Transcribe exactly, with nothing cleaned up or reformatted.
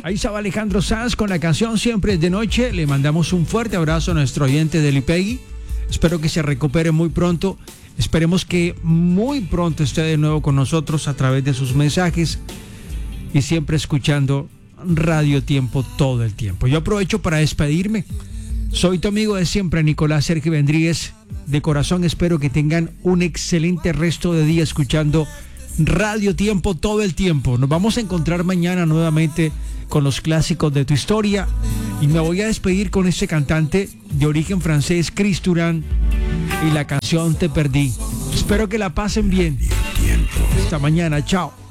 Ahí estaba Alejandro Sanz con la canción Siempre es de Noche. Le mandamos un fuerte abrazo a nuestro oyente de Lipegui. Espero que se recupere muy pronto. Esperemos que muy pronto esté de nuevo con nosotros a través de sus mensajes y siempre escuchando Radio Tiempo todo el tiempo. Yo aprovecho para despedirme. Soy tu amigo de siempre, Nicolás Sergio Vendríguez. De corazón espero que tengan un excelente resto de día escuchando Radio Tiempo todo el tiempo. Nos vamos a encontrar mañana nuevamente con los clásicos de tu historia. Y me voy a despedir con este cantante de origen francés, Chris Durán, y la canción Te Perdí. Espero que la pasen bien. Hasta mañana, chao.